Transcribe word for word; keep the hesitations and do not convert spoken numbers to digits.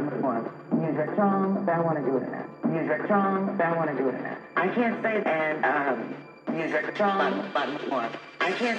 bottom one. Music strong, I want to do it in that. Music strong, I want to do it in that. I can't say and um music strong bottom bottom one. I can't